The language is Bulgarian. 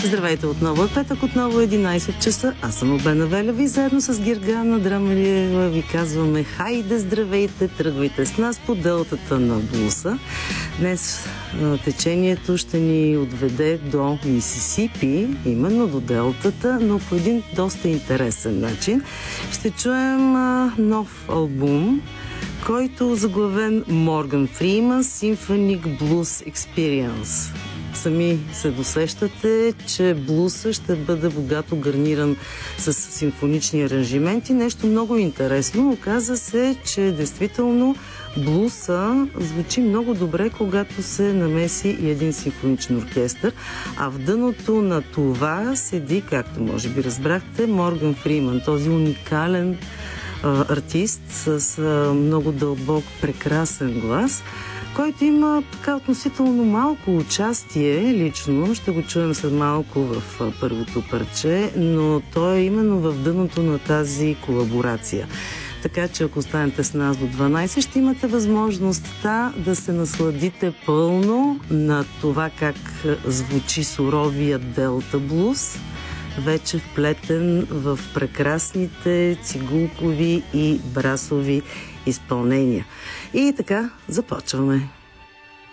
Здравейте отново. Е петък, отново 11 часа. Аз съм Албена Велева и заедно с Гергана Драмелиева ви казваме: хайде, здравейте, тръгвайте с нас по делтата на Блуса. Днес течението ще ни отведе до Мисисипи, именно до делтата, но по един доста интересен начин. Ще чуем нов албум, който е заглавен Морган Фриман Symphonic Blues Experience. Сами се досещате, че блуса ще бъде богато гарниран с симфонични аранжименти. Нещо много интересно. Оказа се, че действително блуса звучи много добре, когато се намеси и един симфоничен оркестър. А в дъното на това седи, както може би разбрахте, Морган Фриман, този уникален артист с много дълбок, прекрасен глас, който има така относително малко участие лично. Ще го чуем след малко в първото парче, но той е именно в дъното на тази колаборация. Така че ако останете с нас до 12, ще имате възможността да се насладите пълно на това как звучи суровия делта блуз, вече вплетен в прекрасните цигулкови и брасови изпълнения. И така, започваме.